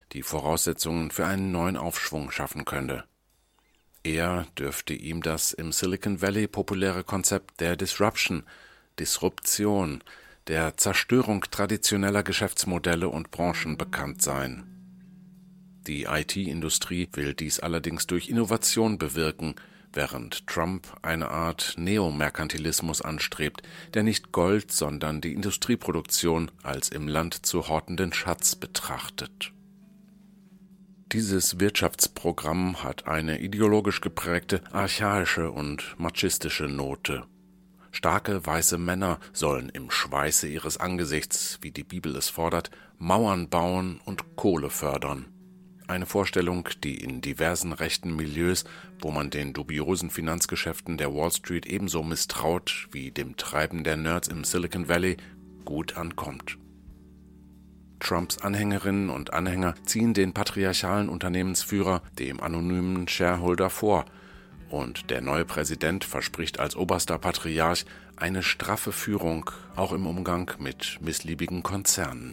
die Voraussetzungen für einen neuen Aufschwung schaffen könnte. Eher dürfte ihm das im Silicon Valley populäre Konzept der Disruption, der Zerstörung traditioneller Geschäftsmodelle und Branchen bekannt sein. Die IT-Industrie will dies allerdings durch Innovation bewirken, während Trump eine Art Neomerkantilismus anstrebt, der nicht Gold, sondern die Industrieproduktion als im Land zu hortenden Schatz betrachtet. Dieses Wirtschaftsprogramm hat eine ideologisch geprägte, archaische und machistische Note. Starke weiße Männer sollen im Schweiße ihres Angesichts, wie die Bibel es fordert, Mauern bauen und Kohle fördern. Eine Vorstellung, die in diversen rechten Milieus, wo man den dubiosen Finanzgeschäften der Wall Street ebenso misstraut wie dem Treiben der Nerds im Silicon Valley, gut ankommt. Trumps Anhängerinnen und Anhänger ziehen den patriarchalen Unternehmensführer, dem anonymen Shareholder, vor, und der neue Präsident verspricht als oberster Patriarch eine straffe Führung, auch im Umgang mit missliebigen Konzernen.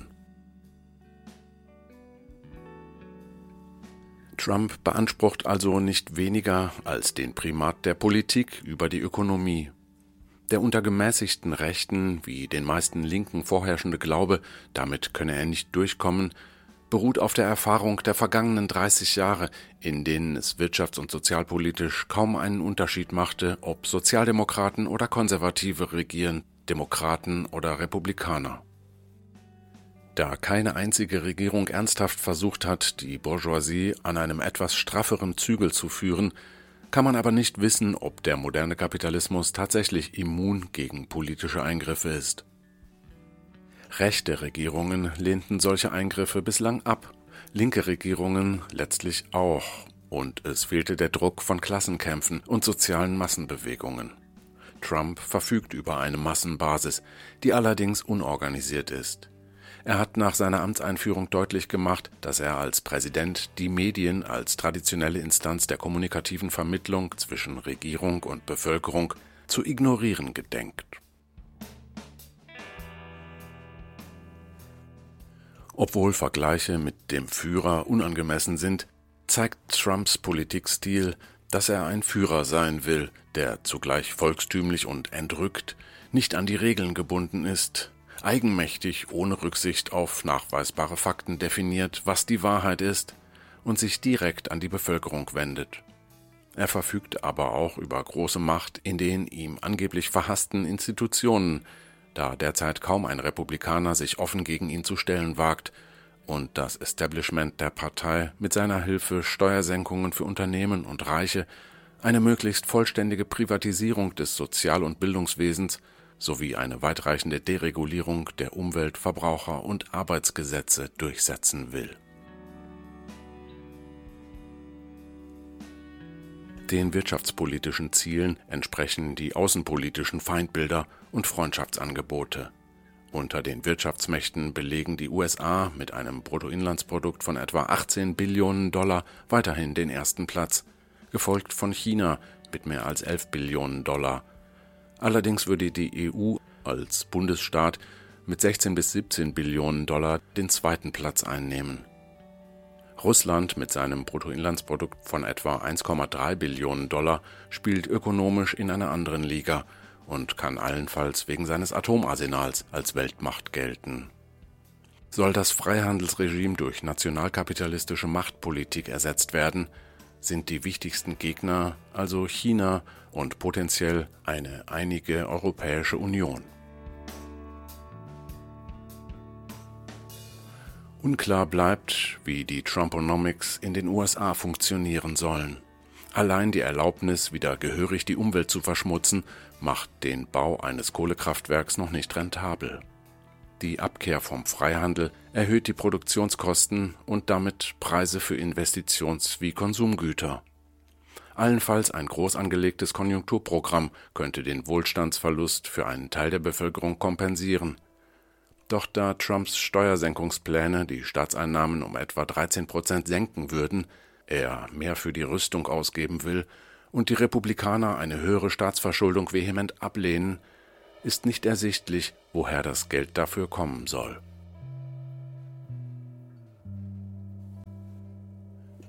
Trump beansprucht also nicht weniger als den Primat der Politik über die Ökonomie. Der unter gemäßigten Rechten, wie den meisten Linken vorherrschende Glaube, damit könne er nicht durchkommen, beruht auf der Erfahrung der vergangenen 30 Jahre, in denen es wirtschafts- und sozialpolitisch kaum einen Unterschied machte, ob Sozialdemokraten oder Konservative regieren, Demokraten oder Republikaner. Da keine einzige Regierung ernsthaft versucht hat, die Bourgeoisie an einem etwas strafferen Zügel zu führen, kann man aber nicht wissen, ob der moderne Kapitalismus tatsächlich immun gegen politische Eingriffe ist. Rechte Regierungen lehnten solche Eingriffe bislang ab, linke Regierungen letztlich auch, und es fehlte der Druck von Klassenkämpfen und sozialen Massenbewegungen. Trump verfügt über eine Massenbasis, die allerdings unorganisiert ist. Er hat nach seiner Amtseinführung deutlich gemacht, dass er als Präsident die Medien als traditionelle Instanz der kommunikativen Vermittlung zwischen Regierung und Bevölkerung zu ignorieren gedenkt. Obwohl Vergleiche mit dem Führer unangemessen sind, zeigt Trumps Politikstil, dass er ein Führer sein will, der zugleich volkstümlich und entrückt, nicht an die Regeln gebunden ist, eigenmächtig ohne Rücksicht auf nachweisbare Fakten definiert, was die Wahrheit ist, und sich direkt an die Bevölkerung wendet. Er verfügt aber auch über große Macht in den ihm angeblich verhassten Institutionen, da derzeit kaum ein Republikaner sich offen gegen ihn zu stellen wagt und das Establishment der Partei mit seiner Hilfe Steuersenkungen für Unternehmen und Reiche, eine möglichst vollständige Privatisierung des Sozial- und Bildungswesens sowie eine weitreichende Deregulierung der Umwelt-, Verbraucher- und Arbeitsgesetze durchsetzen will. Den wirtschaftspolitischen Zielen entsprechen die außenpolitischen Feindbilder und Freundschaftsangebote. Unter den Wirtschaftsmächten belegen die USA mit einem Bruttoinlandsprodukt von etwa 18 Billionen $, weiterhin den ersten Platz, gefolgt von China mit mehr als 11 Billionen $. Allerdings würde die EU als Bundesstaat mit 16 bis 17 Billionen $ den zweiten Platz einnehmen. Russland mit seinem Bruttoinlandsprodukt von etwa 1,3 Billionen $ spielt ökonomisch in einer anderen Liga und kann allenfalls wegen seines Atomarsenals als Weltmacht gelten. Soll das Freihandelsregime durch nationalkapitalistische Machtpolitik ersetzt werden, sind die wichtigsten Gegner also China und potenziell eine einige Europäische Union. Unklar bleibt, wie die Trumponomics in den USA funktionieren sollen. Allein die Erlaubnis, wieder gehörig die Umwelt zu verschmutzen, macht den Bau eines Kohlekraftwerks noch nicht rentabel. Die Abkehr vom Freihandel erhöht die Produktionskosten und damit Preise für Investitions- wie Konsumgüter. Allenfalls ein groß angelegtes Konjunkturprogramm könnte den Wohlstandsverlust für einen Teil der Bevölkerung kompensieren. Doch da Trumps Steuersenkungspläne die Staatseinnahmen um etwa 13% senken würden, er mehr für die Rüstung ausgeben will und die Republikaner eine höhere Staatsverschuldung vehement ablehnen, ist nicht ersichtlich, woher das Geld dafür kommen soll.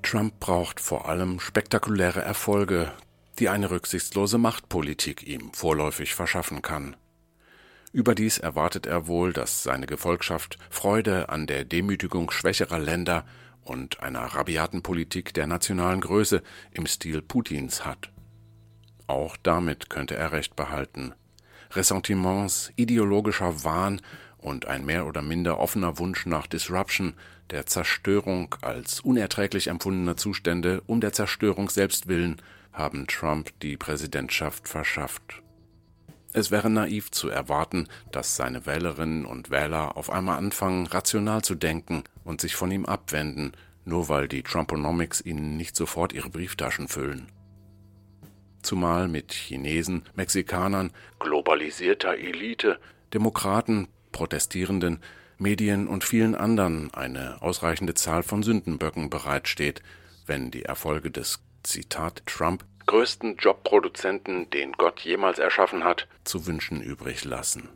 Trump braucht vor allem spektakuläre Erfolge, die eine rücksichtslose Machtpolitik ihm vorläufig verschaffen kann. Überdies erwartet er wohl, dass seine Gefolgschaft Freude an der Demütigung schwächerer Länder und einer rabiaten Politik der nationalen Größe im Stil Putins hat. Auch damit könnte er recht behalten. Ressentiments, ideologischer Wahn und ein mehr oder minder offener Wunsch nach Disruption, der Zerstörung als unerträglich empfundener Zustände um der Zerstörung selbst willen, haben Trump die Präsidentschaft verschafft. Es wäre naiv zu erwarten, dass seine Wählerinnen und Wähler auf einmal anfangen, rational zu denken und sich von ihm abwenden, nur weil die Trumponomics ihnen nicht sofort ihre Brieftaschen füllen. Zumal mit Chinesen, Mexikanern, globalisierter Elite, Demokraten, Protestierenden, Medien und vielen anderen eine ausreichende Zahl von Sündenböcken bereitsteht, wenn die Erfolge des, Zitat Trump, größten Jobproduzenten, den Gott jemals erschaffen hat, zu wünschen übrig lassen.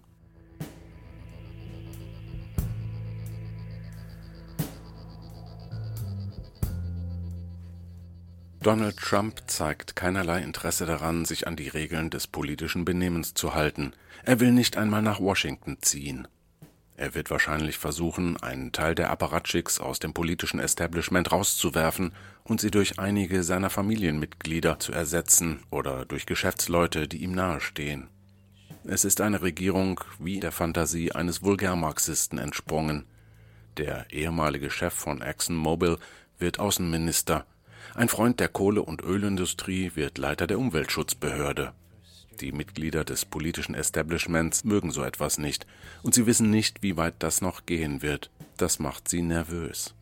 Donald Trump zeigt keinerlei Interesse daran, sich an die Regeln des politischen Benehmens zu halten. Er will nicht einmal nach Washington ziehen. Er wird wahrscheinlich versuchen, einen Teil der Apparatschicks aus dem politischen Establishment rauszuwerfen und sie durch einige seiner Familienmitglieder zu ersetzen oder durch Geschäftsleute, die ihm nahestehen. Es ist eine Regierung wie der Fantasie eines Vulgärmarxisten entsprungen. Der ehemalige Chef von ExxonMobil wird Außenminister. Ein Freund der Kohle- und Ölindustrie wird Leiter der Umweltschutzbehörde. Die Mitglieder des politischen Establishments mögen so etwas nicht, und sie wissen nicht, wie weit das noch gehen wird. Das macht sie nervös.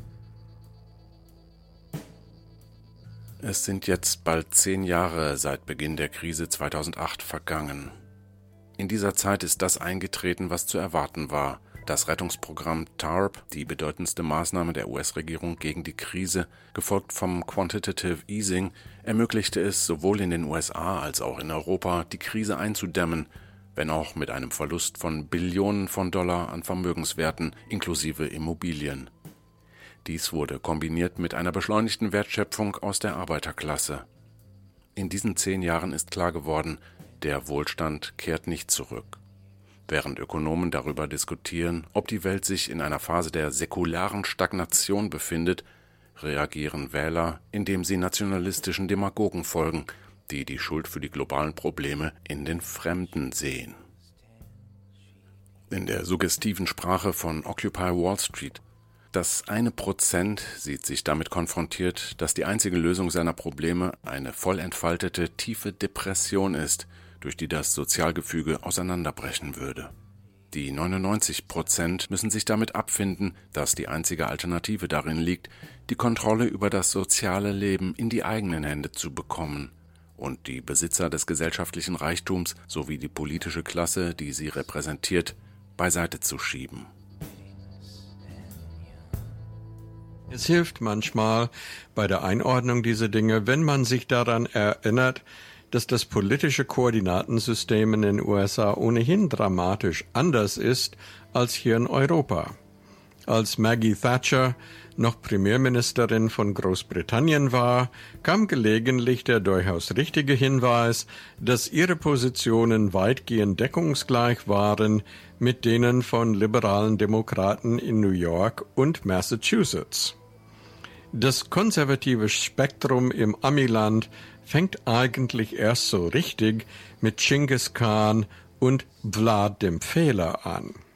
Es sind jetzt bald 10 Jahre seit Beginn der Krise 2008 vergangen. In dieser Zeit ist das eingetreten, was zu erwarten war. Das Rettungsprogramm TARP, die bedeutendste Maßnahme der US-Regierung gegen die Krise, gefolgt vom Quantitative Easing, ermöglichte es sowohl in den USA als auch in Europa, die Krise einzudämmen, wenn auch mit einem Verlust von Billionen von Dollar an Vermögenswerten inklusive Immobilien. Dies wurde kombiniert mit einer beschleunigten Wertschöpfung aus der Arbeiterklasse. In diesen 10 Jahren ist klar geworden, der Wohlstand kehrt nicht zurück. Während Ökonomen darüber diskutieren, ob die Welt sich in einer Phase der säkularen Stagnation befindet, reagieren Wähler, indem sie nationalistischen Demagogen folgen, die die Schuld für die globalen Probleme in den Fremden sehen. In der suggestiven Sprache von Occupy Wall Street: Das 1% sieht sich damit konfrontiert, dass die einzige Lösung seiner Probleme eine voll entfaltete, tiefe Depression ist, durch die das Sozialgefüge auseinanderbrechen würde. Die 99% müssen sich damit abfinden, dass die einzige Alternative darin liegt, die Kontrolle über das soziale Leben in die eigenen Hände zu bekommen und die Besitzer des gesellschaftlichen Reichtums sowie die politische Klasse, die sie repräsentiert, beiseite zu schieben. Es hilft manchmal bei der Einordnung dieser Dinge, wenn man sich daran erinnert, dass das politische Koordinatensystem in den USA ohnehin dramatisch anders ist als hier in Europa. Als Maggie Thatcher noch Premierministerin von Großbritannien war, kam gelegentlich der durchaus richtige Hinweis, dass ihre Positionen weitgehend deckungsgleich waren mit denen von liberalen Demokraten in New York und Massachusetts. Das konservative Spektrum im Amiland fängt eigentlich erst so richtig mit Genghis Khan und Vlad dem Fehler an.